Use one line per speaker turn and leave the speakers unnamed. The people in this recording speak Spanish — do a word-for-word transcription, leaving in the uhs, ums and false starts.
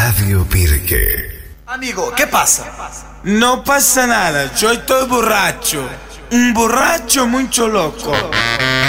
Radio Pirque.
Amigo, ¿qué pasa?
No pasa nada, yo estoy borracho. Un borracho mucho loco.